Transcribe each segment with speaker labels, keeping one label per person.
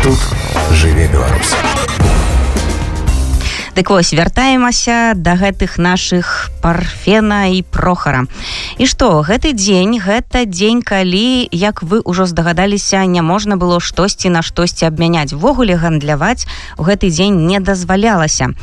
Speaker 1: Тут жыве Беларусь.
Speaker 2: Дык вось, вяртаемся да гэтых нашых Парфена і Прохара. І што, гэты дзень, гэта дзень, калі, як вы ўжо здагадаліся, не можна было штосьці на штосьці абмяняць. Ввогуле гандляваць у гэты дзень не дазвалялася.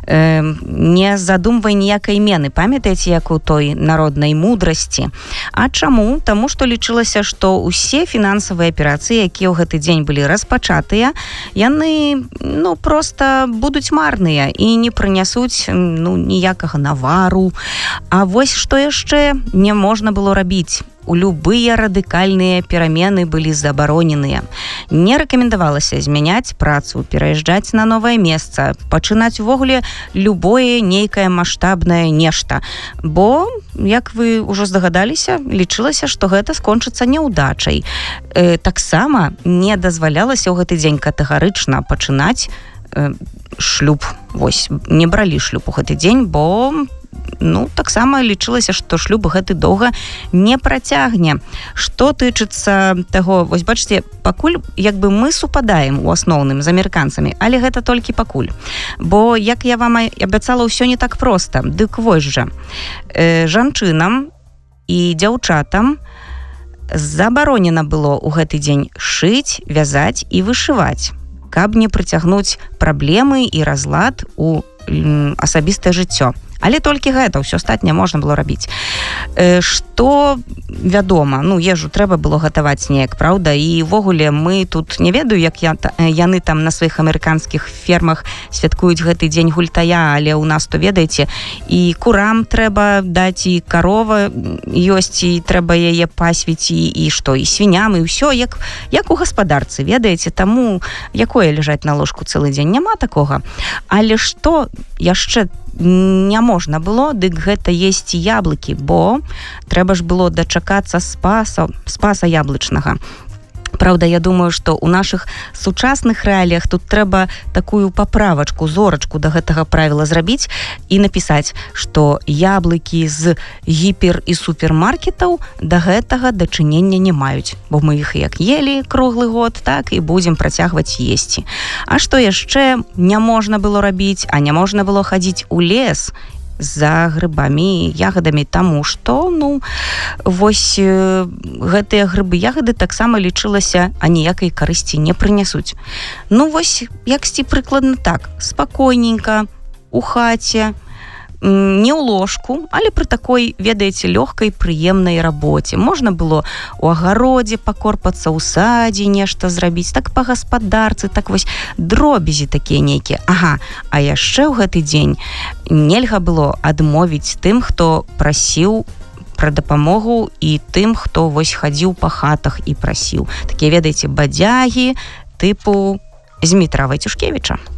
Speaker 2: Не задумвай ніякай мены. Памятаеце, як у той народнай мудрасці? А чаму? Таму што лічылася, што ўсе фінансавыя аперацыі, якія ў гэты дзень былі распачатыя, яны, проста будуць марныя і не прынясуць ніякага навару. А вось што яшчэ не можна было рабіць. Любыя радыкальныя перамены былі забароненыя. Не рэкамендавалася змяняць працу, пераязджаць на новае месца, пачынаць увогуле любое нейкае маштабнае нешта. Бо, як вы ўжо здагадаліся, лічылася, што гэта скончыцца няўдачай. Таксама не дазвалялася ў гэты дзень катэгарычна пачынаць шлюб. Вось, не бралі шлюб у гэты дзень, бо таксама лічылася, што шлюб гэты доўга не працягне. Што тычыцца таго, вось бачыце, пакуль як бы мы супадаем у асноўным з амерыканцамі, але гэта толькі пакуль. Бо, як я вам абяцала, ўсё не так проста. Дык вось жа, жанчынам і дзяўчатам забаронена было ў гэты дзень шыць, вязаць і вышываць, каб не прыцягнуць праблемы і разлад у асабістае жыццё. Але толькі гэта, ўсё астатняе можна было рабіць. Што вядома, ежу трэба было гатаваць неяк, праўда? І ўвогуле мы тут не ведаю, як яны там на сваіх амерыканскіх фермах святкуюць гэты дзень гультая, але ў нас, то ведаеце, і курам трэба даць, і карова ёсць, і трэба яе пасвіць, і што, і свіням, і ўсё, як у гаспадарцы, ведаеце, таму якое ляжаць на ложку цэлы дзень, няма такога. Але што яшчэ не можна было, дык гэта есці яблыкі, бо трэба ж было дачакацца спаса яблычнага. Праўда, я думаю, што ў нашых сучасных рэаліях тут трэба такую паправачку, зорачку да гэтага правіла зрабіць і напісаць, што яблыкі з гіпер- і супермаркетаў да гэтага дачынення не маюць, бо мы іх як елі круглы год, так і будзем працягваць есці. А што яшчэ не можна было рабіць? А не можна было хадзіць у лес за грыбамі, ягадамі, таму што, вось гэтыя грыбы-ягады таксама лічылася, а ніякай карысці не прынясуць. Вось, яксьці прыкладна так, спакойненька, у хаце, не ў ложку, але пры такой, ведаеце, лёгкай, прыемнай рабоце. Можна было у агародзе пакорпацца, у садзе нешта зрабіць, так па гаспадарцы, так вось дробязі такія нейкія. Ага, а яшчэ ў гэты дзень нельга было адмовіць тым, хто прасіў пра дапамогу, і тым, хто вось хадзіў па хатах і прасіў. Такія, ведаеце, бадзягі тыпу Змітра Вайцюшкевіча.